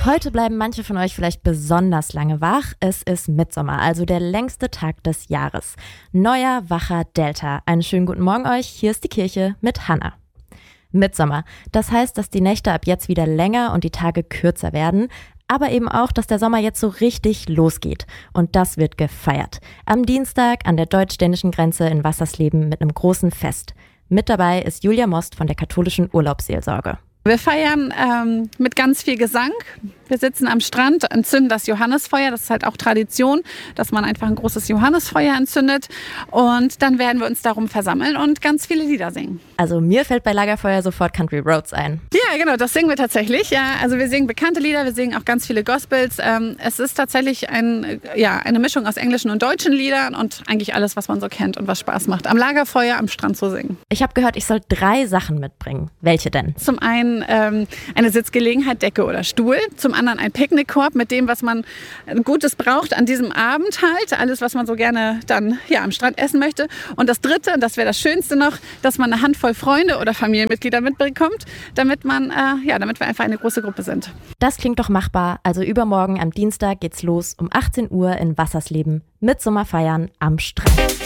Heute bleiben manche von euch vielleicht besonders lange wach. Es ist Mittsommer, also der längste Tag des Jahres. Neuer, wacher Delta. Einen schönen guten Morgen euch. Hier ist die Kirche mit Hannah. Mittsommer. Das heißt, dass die Nächte ab jetzt wieder länger und die Tage kürzer werden. Aber eben auch, dass der Sommer jetzt so richtig losgeht. Und das wird gefeiert. Am Dienstag an der deutsch-dänischen Grenze in Wassersleben mit einem großen Fest. Mit dabei ist Julia Most von der katholischen Urlaubsseelsorge. Wir feiern mit ganz viel Gesang. Wir sitzen am Strand, entzünden das Johannesfeuer. Das ist halt auch Tradition, dass man einfach ein großes Johannesfeuer entzündet. Und dann werden wir uns darum versammeln und ganz viele Lieder singen. Also mir fällt bei Lagerfeuer sofort Country Roads ein. Ja, genau, das singen wir tatsächlich. Ja, also wir singen bekannte Lieder, wir singen auch ganz viele Gospels. Es ist tatsächlich eine Mischung aus englischen und deutschen Liedern und eigentlich alles, was man so kennt und was Spaß macht. Am Lagerfeuer, am Strand zu singen. Ich habe gehört, ich soll 3 Sachen mitbringen. Welche denn? Zum einen eine Sitzgelegenheit, Decke oder Stuhl. Zum anderen ein Picknickkorb mit dem, was man Gutes braucht an diesem Abend halt. Alles, was man so gerne dann am Strand essen möchte. Und das Dritte, und das wäre das Schönste noch, dass man eine Handvoll Freunde oder Familienmitglieder mitbekommt, damit wir einfach eine große Gruppe sind. Das klingt doch machbar. Also übermorgen am Dienstag geht's los um 18 Uhr in Wassersleben. Mittsommer feiern am Strand.